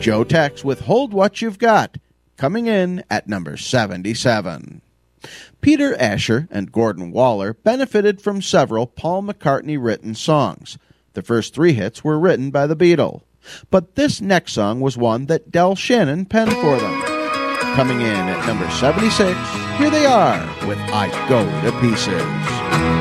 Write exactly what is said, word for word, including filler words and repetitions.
Joe Tex with Hold What You've Got, coming in at number seventy-seven. Peter Asher and Gordon Waller benefited from several Paul McCartney-written songs. The first three hits were written by the Beatles, but this next song was one that Del Shannon penned for them. Coming in at number seventy-six, here they are with I Go to Pieces.